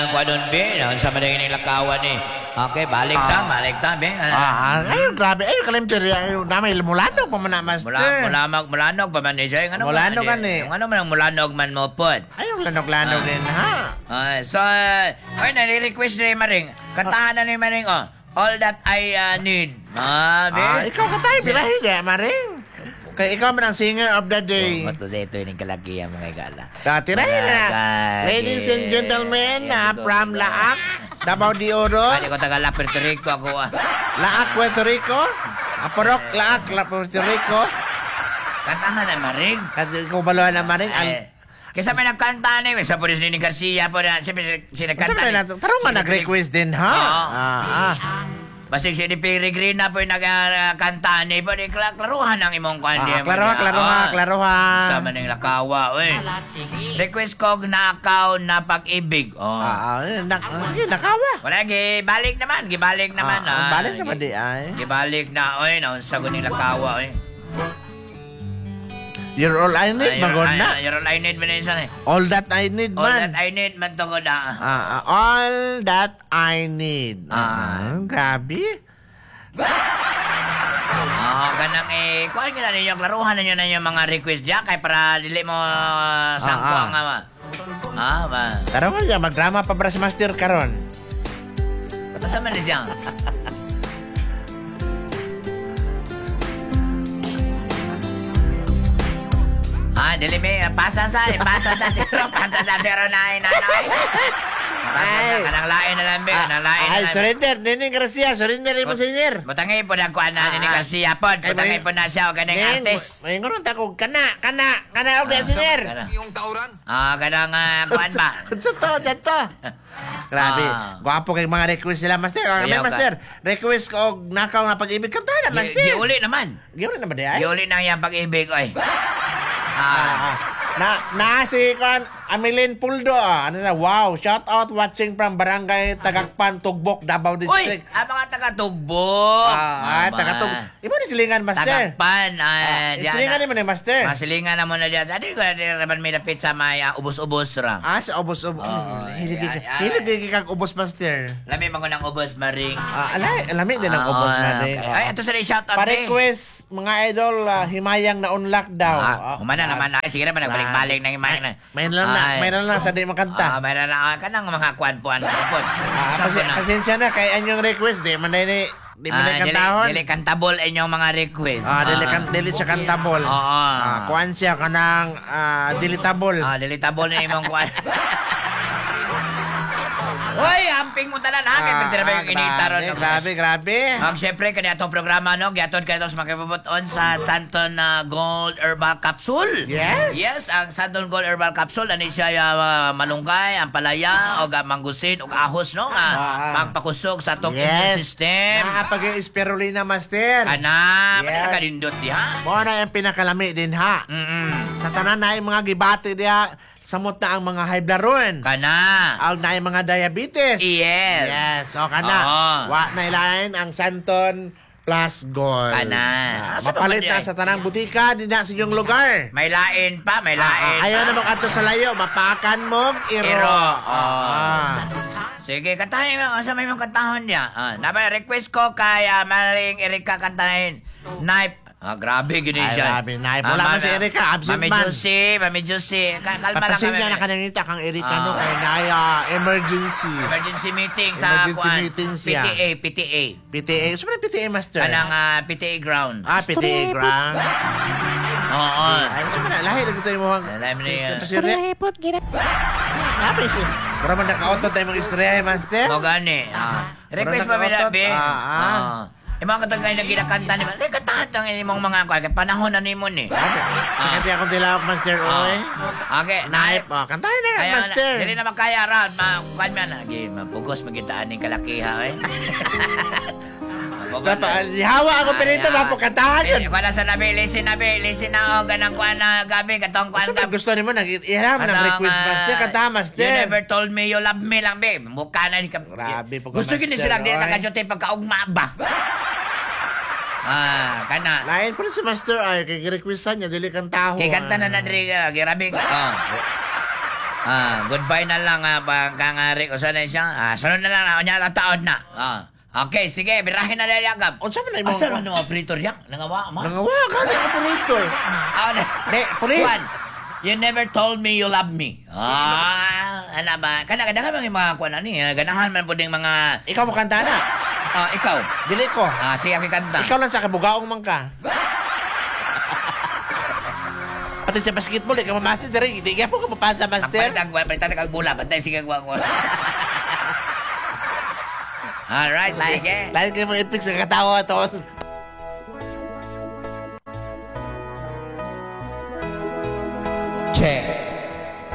Kuanon be, sa madaging lakawan ni. Okay, balik ta, be. Ay, grabe. Ay, kalimtir. Damay, mulanog pa man na, master. Mulanog pa man ni siya. Mulanog kan eh. Ano man ang mulanog man mo pod? Ay, yung lanog-lanog din, ha? So, ay, nare-request ni Maring. Kantahan na ni Maring, oh. All That I Need. Be. Ikaw ka tayo, birahin eh, Maring. Kaya ikaw man ang singer of the day. Ito sa ito yung kalakihan mga igala. Tirahin na. Ladies and gentlemen, from Laak, Davao de Oro. Pwede ko taga La Puerto Rico ako. Laak, Puerto Rico. Aporok, Laak, Puerto Rico. Kantahan na Maring. Kasi ikaw baluhan na, Maring. Kasi may nagkanta na sa Pulis ni Garcia po na siyempre sinagkanta na. Tarong man nag-request din, ha? Basig si Peregrine na po yung nagkanta ni po. Klaruhan ang imong kanya. Klaruhan. Sa maning lakawa. Request ko nakaw na pag-ibig. Sige, nakawa. Wala, gibalik naman. Balik naman di ay. Gibalik na, naunsa ko ni lakawa. You're all I need, maganda. You're all I need, man. All that I need, man. All that I need, man, to ko na. All that I need. Grabe. Ganang kuhaan ka na ninyo, klaruhan ninyo na yung mga request dyan, kaya para dili mo sangko nga, Karon nga, magdrama pa para si Master karon. Bato sa man siya. Dili may pasa sa zero na nanay. Kanang lain na lambe, Ay, surrender, Nini Garcia, surrender mo singer. Butangay po na kuan na Nini Garcia pod, butangay po na siya o kanang artist. May ngoron ta ko kana og singer. Yung tauran. Kanang kuan ba? Jato. Grabe. Gwapo kay mga request sila, Master. Master, request ko og nakaw nga pag-ibig kantahan, Master. Giuli naman. Giuli naman di ay. Giuli na yang pag-ibig oy. Si Amelin Puldo. Wow, shout out watching from Barangay Tagakpan, Tugbok, Davao District. Uy, mga taga-Tugbok. Taga-Tugbok. Imo ni silingan, Master. Tagakpan. Silingan mo ni Master. Masilingan na mo na diyan. Adi ko na naman may napit sa may ubos-ubos ra. Sa ubos-ubos. Hilig kag ubos, Master. Lami mo ng ubos, Maring. Lami din ang ubos, Maring. Ay, ito sa shout out. Pa-request, mga idol, himayang na unlock daw. Humana naman. Sige na ba, nagbalik-balik na himayang na. Mayroon lang sa di makanta. Mayroon lang kanang mga kuan-puan. Pasensya na kay anyong request di man ni kantahon. Dili kantable inyong mga request. Dili siya kantable. Kuan siya kanang deletable. Deletable na imong kuan. Hoy, amping mo tanan ha kay pwede ra initaron. Grabe. Syempre kani atong programa no, giatod kay tos makipabuton sa Santon Gold Herbal Capsule. Yes, ang Santon Gold Herbal Capsule ani siya malunggay, ang palaya o manggusin o ahos no magpakusog sa atong immune system. Pag spirulina, Master. Kana kanindot diha. Mo na ang pinakalami din ha. Sa tanan na mga gibati diha samot na ang mga high blood ron. Kana. Ang na yung mga diabetes. Yes. O kana. Wa na ilain ang Santon Plus Gold. Kana. Mapalit na sa tanang butika, di na sa iyong lugar. May lain pa, may lain. Ayaw na makato sa layo, mapakan mo, iro. Sige, kantahin mo. Asa may mong kantahon niya? Request ko kay Maring Erika kantahin. Knife. Grabe, gini siya. Grabe, wala man si Erika, absent man. Mami Josie. Kalma lang kami. Pasensya na kanangita kang Erika, no? Kaya na emergency. Emergency meeting sa PTA. PTA. Saan na PTA, Master? Kanang PTA ground. PTA ground. Oo. Ay, saan na? Lahi na tayo mo. Lahi na yan. Strepot, ginap. Napay siya. Pero man naka-auto tayo mong istorya, Master. O gani. Request pa may labi. Mga katagay na ginakanta ni Master. Kantahan lang yung mga panahon na ni mo ni. Sikat niya akong tilawak, Master Oy. Okay. Naip. Kantahin na yan, Master. Dili na makaya ra. Kuhan mo na. Mapugos magitaan ng kalakiha. Hawa ako pinito, mapukantahan yun. Kuha na sa nabi. Listen na. Ganang kuha na gabi. Katong kuha na. Gusto ni mo, iharam ng request, Master. Kantahan, Master. You never told me you love me lang, babe. Mukha na ni ka. Grabe po, Gusto yun silang di nakajote pagkaugma ba? Kana. Lain pa rin si Master ay kay requestan niya dili kang taho. Kay kanta na nadiri girabing. Goodbye na lang, Rick. O sana siya? Sunod na lang, kanya lang taon na. Okay, sige, birahin na lalagab. Unsa man na imong... Asa man ang operator yan? Nangawa, ma? Nangawa ka na operator. Police. Juan, you never told me you love me. Ano ba? Kana mga kuwan ni. Ganahan man po ding mga... Ikaw mo kanta na. Ikaw. Dili ko. Sige, ako kanta. Ikaw lang sa kabugaong man ka. Pati sa basketball, ikaw mamasa diri. Hindi ka po ka mapasa, master. Palitan ang bula. Pantay, sige, guwang. Alright, sige. Lahat kayo mo ipik sa katawa to.